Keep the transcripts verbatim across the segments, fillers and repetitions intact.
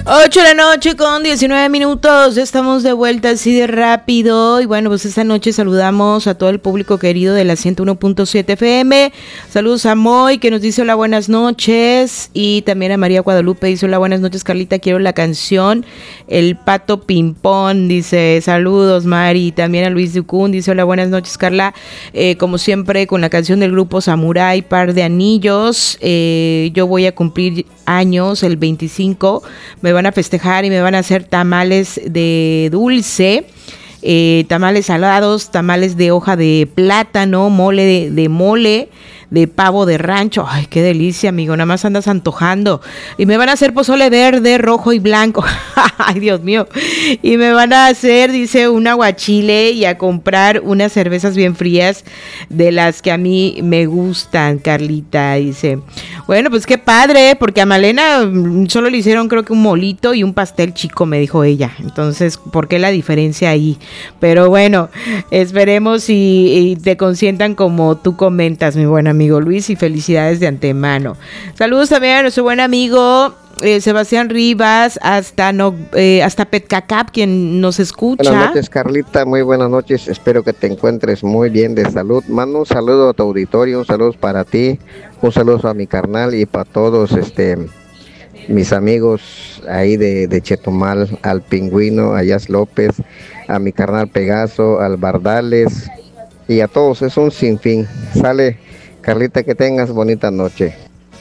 ocho de la noche con diecinueve minutos, estamos de vuelta así de rápido y bueno, pues esta noche saludamos a todo el público querido de la ciento uno punto siete F M, saludos a Moy que nos dice hola buenas noches y también a María Guadalupe dice hola buenas noches Carlita, quiero la canción El Pato Pimpón, dice saludos Mari, y también a Luis Ducún dice hola buenas noches Carla, eh, como siempre con la canción del grupo Samurai, Par de Anillos, eh, yo voy a cumplir años el veinticinco, me van a festejar y me van a hacer tamales de dulce, eh, tamales salados, tamales de hoja de plátano, mole de, de mole, de pavo de rancho. Ay, qué delicia, amigo, nada más andas antojando. Y me van a hacer pozole verde, rojo y blanco. Ay, Dios mío. Y me van a hacer, dice, un aguachile y a comprar unas cervezas bien frías de las que a mí me gustan, Carlita, dice. Bueno, pues qué padre, porque a Malena solo le hicieron creo que un molito y un pastel chico, me dijo ella. Entonces, ¿por qué la diferencia ahí? Pero bueno, esperemos y, y te consientan como tú comentas, mi buen amigo Luis, y felicidades de antemano. Saludos también a nuestro buen amigo eh, Sebastián Rivas, hasta no, eh, hasta Petcacap, quien nos escucha. Buenas noches, Carlita, muy buenas noches, espero que te encuentres muy bien de salud. Mando un saludo a tu auditorio, un saludo para ti, un saludo a mi carnal y para todos este mis amigos ahí de, de Chetumal, al Pingüino, a Yas López, a mi carnal Pegaso, al Bardales y a todos, es un sinfín. Sale, Carlita, que tengas bonita noche.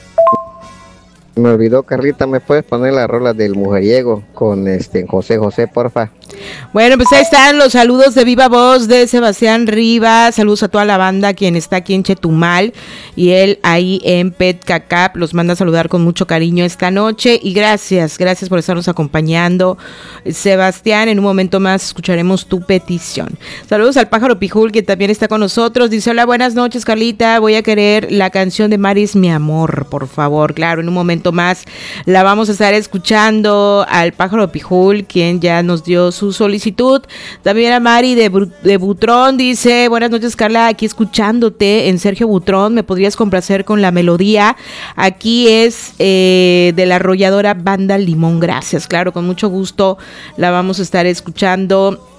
Me olvidó, Carlita, ¿me puedes poner la rola del mujeriego con este José José, porfa? Bueno, pues ahí están los saludos de viva voz de Sebastián Rivas, saludos a toda la banda quien está aquí en Chetumal y él ahí en Petcacap los manda a saludar con mucho cariño esta noche y gracias, gracias por estarnos acompañando, Sebastián. En un momento más escucharemos tu petición. Saludos al pájaro Pijul que también está con nosotros, dice hola buenas noches Carlita, voy a querer la canción de Maris Mi Amor, por favor. Claro, en un momento más la vamos a estar escuchando al pájaro Pijul, quien ya nos dio su solicitud. También a Mari de, Bru- de Butrón, dice buenas noches Carla, aquí escuchándote en Sergio Butrón, me podrías complacer con la melodía, aquí es eh, de la arrolladora Banda Limón. Gracias, claro, con mucho gusto la vamos a estar escuchando